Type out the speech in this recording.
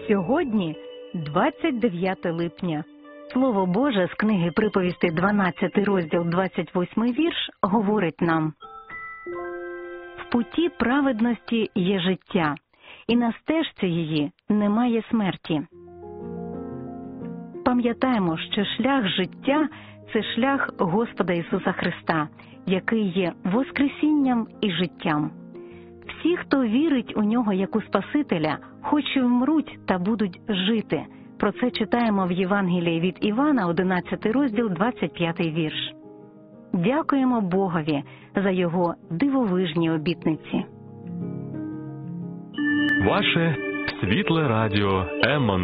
Сьогодні 29 липня. Слово Боже з книги Приповістей 12 розділ 28 вірш говорить нам: «В путі праведності є життя, і на стежці її немає смерті». Пам'ятаємо, що шлях життя – це шлях Господа Ісуса Христа, який є воскресінням і життям. Всі, хто вірить у Нього як у Спасителя, хоч і вмруть та будуть жити. Про це читаємо в Євангелії від Івана, 11 розділ, 25 вірш. Дякуємо Богові за Його дивовижні обітниці. Ваше світле радіо Еммануїл.